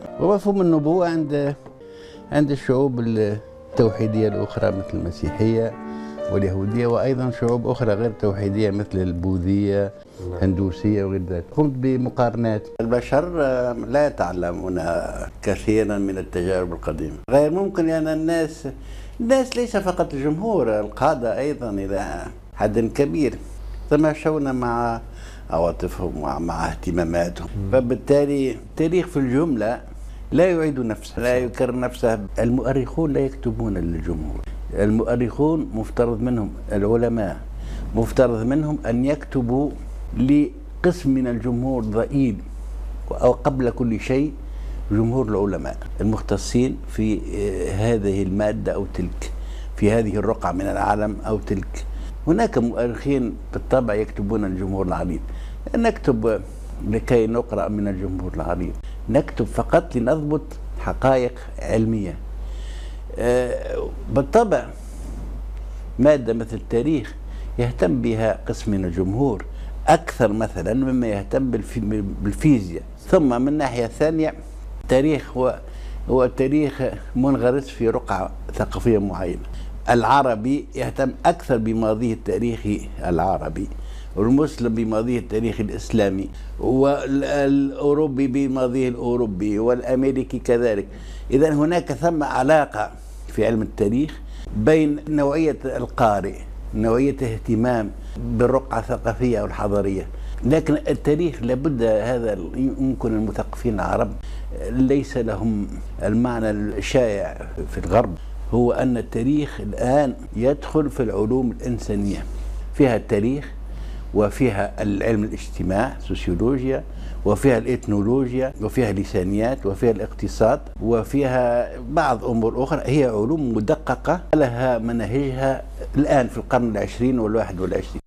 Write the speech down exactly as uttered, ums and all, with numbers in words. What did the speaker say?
ومفهوم النبوة عند عند الشعوب التوحيدية الأخرى مثل المسيحية واليهودية، وأيضا شعوب أخرى غير توحيدية مثل البوذية الهندوسية وغير ذلك. قمت بمقارنات. البشر لا يتعلمون كثيرا من التجارب القديمة، غير ممكن لأن الناس الناس ليس فقط الجمهور، القادة أيضا إلى حد كبير تماشون مع عواطفهم ومع اهتماماتهم، فبالتالي التاريخ في الجملة لا يعيد نفسه، لا يكرر نفسه. المؤرخون لا يكتبون للجمهور، المؤرخون مفترض منهم، العلماء مفترض منهم أن يكتبوا لقسم من الجمهور ضئيل، أو قبل كل شيء جمهور العلماء المختصين في هذه المادة أو تلك، في هذه الرقعة من العالم أو تلك. هناك مؤرخين بالطبع يكتبون الجمهور العريض، نكتب لكي نقرأ من الجمهور العريض، نكتب فقط لنضبط حقائق علمية. بالطبع مادة مثل التاريخ يهتم بها قسم من الجمهور أكثر مثلا مما يهتم بالفيزياء. ثم من ناحية ثانية التاريخ هو هو تاريخ منغرس في رقعة ثقافية معينة. العربي يهتم أكثر بماضيه التاريخي العربي، والمسلم بماضيه التاريخي الإسلامي، والأوروبي بماضيه الأوروبي، والأمريكي كذلك. إذن هناك ثم علاقة في علم التاريخ بين نوعية القارئ، نوعية اهتمام بالرقعة الثقافية أو الحضارية. لكن التاريخ لابد، هذا يمكن المثقفين العرب ليس لهم المعنى الشائع في الغرب، هو أن التاريخ الآن يدخل في العلوم الإنسانية، فيها التاريخ وفيها العلم الاجتماع سوسيولوجيا، وفيها الإثنولوجيا، وفيها اللسانيات، وفيها الاقتصاد، وفيها بعض أمور أخرى. هي علوم مدققة لها مناهجها الآن في القرن العشرين والواحد والعشرين.